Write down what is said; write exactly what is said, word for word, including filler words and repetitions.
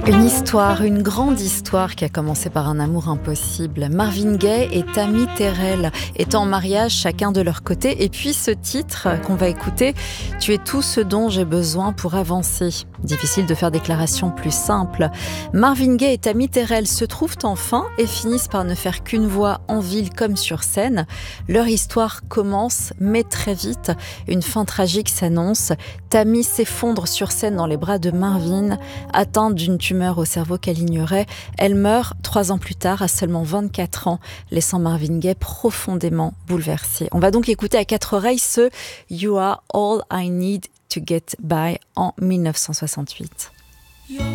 Une histoire, une grande histoire qui a commencé par un amour impossible. Marvin Gaye et Tammy Terrell étant en mariage chacun de leur côté. Et puis ce titre qu'on va écouter, « Tu es tout ce dont j'ai besoin pour avancer ». Difficile de faire déclaration plus simple. Marvin Gaye et Tammy Terrell se trouvent enfin et finissent par ne faire qu'une voix en ville comme sur scène. Leur histoire commence, mais très vite, une fin tragique s'annonce. Tammy s'effondre sur scène dans les bras de Marvin, atteinte d'une tumeur au cerveau qu'elle ignorait. Elle meurt trois ans plus tard, à seulement vingt-quatre ans, laissant Marvin Gaye profondément bouleversé. On va donc écouter à quatre oreilles ce « You are all I need to get by » en mille neuf cent soixante-huit.